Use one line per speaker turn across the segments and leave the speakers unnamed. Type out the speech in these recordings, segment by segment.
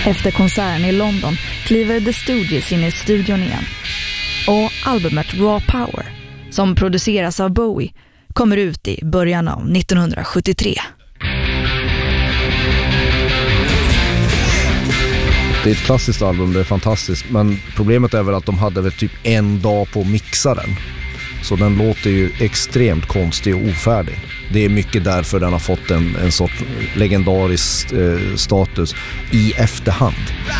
Efter konserten i London kliver The Stooges in i studion igen. Och albumet Raw Power, som produceras av Bowie, kommer ut i början av 1973.
Det är ett klassiskt album, det är fantastiskt. Men problemet är väl att de hade väl typ en dag på att mixa den. Så den låter ju extremt konstig och ofärdig. Det är mycket därför den har fått en sorts legendarisk status i efterhand.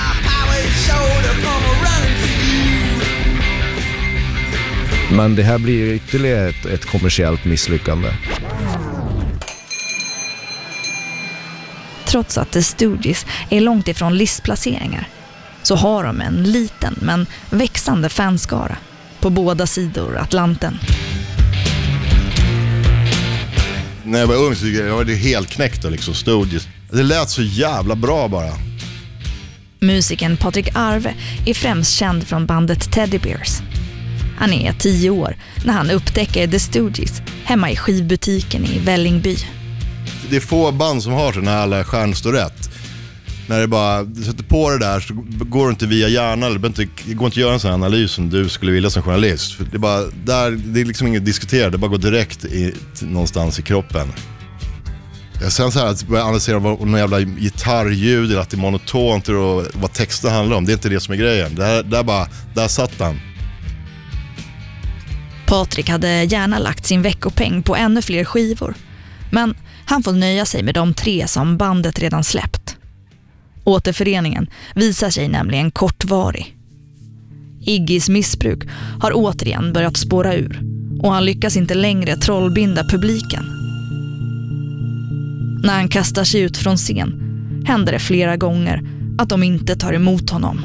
Men det här blir ju ytterligare ett kommersiellt misslyckande.
Trots att The Stooges är långt ifrån listplaceringar så har de en liten men växande fanskara på båda sidor Atlanten.
När jag var ung så jag var det helt knäckt och liksom Stooges. Det lät så jävla bra bara.
Musikern Patrik Arve är främst känd från bandet Teddy Bears. Han är 10 år när han upptäcker The Stooges hemma i skivbutiken i Vällingby.
Det är få band som har sådana här alla stjärnor står rätt. När det bara du sätter på det där så går det inte via hjärnan eller det går inte att göra en sån analys som du skulle vilja som journalist. För det är bara där, det är liksom inget diskuterat, det bara går direkt någonstans i kroppen. Jag sen så här att börja analysera någon jävla gitarrljud eller att det är monotont och vad texten handlar om. Det är inte det som är grejen. Där satt han.
Patrik hade gärna lagt sin veckopeng på ännu fler skivor. Men han får nöja sig med de 3 som bandet redan släppt. Återföreningen visar sig nämligen kortvarig. Iggys missbruk har återigen börjat spåra ur och han lyckas inte längre trollbinda publiken. När han kastar sig ut från scen händer det flera gånger att de inte tar emot honom.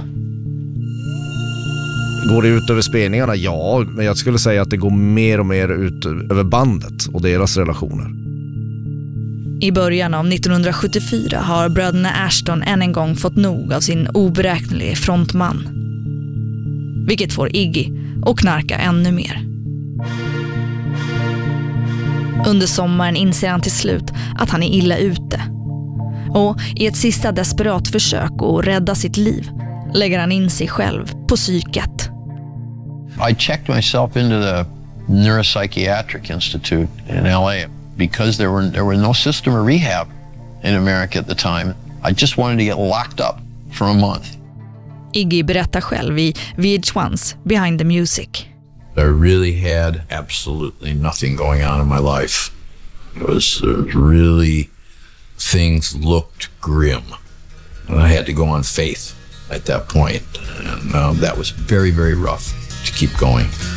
Går det ut över spelningarna? Ja, men jag skulle säga att det går mer och mer ut över bandet och deras relationer.
I början av 1974 har bröderna Ashton än en gång fått nog av sin oberäkneliga frontman. Vilket får Iggy att knarka ännu mer. Under sommaren inser han till slut att han är illa ute. Och i ett sista desperat försök att rädda sitt liv lägger han in sig själv på psyket.
I checked myself into the Neuropsychiatric Institute in LA. Because there were no system of rehab in America at the time. I just wanted to get locked up for a month.
Iggy berättar själv i VH1's Behind the Music.
I really had absolutely nothing going on in my life. It was really, things looked grim. And I had to go on faith at that point. And that was very, very rough to keep going.